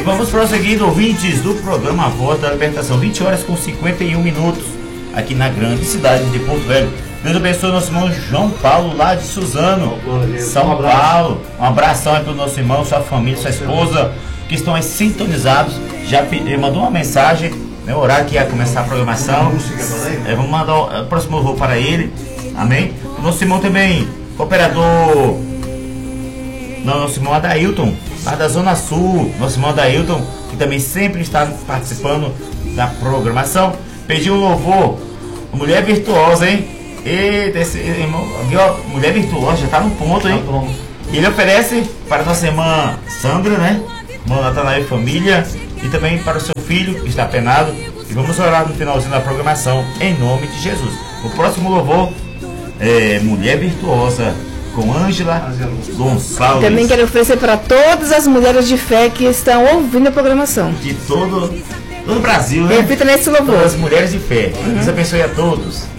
vamos prosseguindo, ouvintes do programa Voz da Libertação, 20 horas com 51 minutos, aqui na grande cidade de Porto Velho. Deus abençoe nosso irmão João Paulo, lá de Suzano, São Paulo. Um abração aí para o nosso irmão, sua família, sua esposa, que estão aí sintonizados. Ele mandou uma mensagem, né, o horário que ia começar a programação. Vamos mandar o próximo louvor para ele, amém? O nosso irmão também, cooperador, nosso irmão Adailton, lá da Zona Sul, nosso irmão Adailton, que também sempre está participando da programação. Pediu um louvor, Mulher Virtuosa, hein? Eita, esse irmão, Mulher Virtuosa, já está no ponto, hein? E ele oferece para nossa irmã Sandra, né? Irmã Natanael e família, e também para o seu filho que está penado. E vamos orar no finalzinho da programação, em nome de Jesus. O próximo louvor é Mulher Virtuosa, com Ângela Gonçalves. Também quero oferecer para todas as mulheres de fé que estão ouvindo a programação. De todo o Brasil, né? Repita nesse louvor. Todas as mulheres de fé. Deus abençoe a todos.